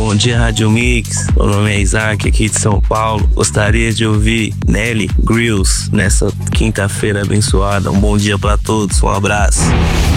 Bom dia, Rádio Mix. Meu nome é Isaac, aqui de São Paulo. Gostaria de ouvir Nelly Grills nessa quinta-feira abençoada. Um bom dia pra todos, um abraço.